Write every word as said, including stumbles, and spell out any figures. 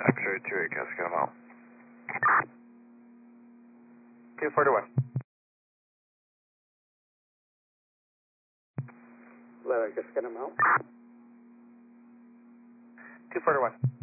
X-ray two eight, guys, get him out. two forty-one. Leather, just get him out. two forty-one.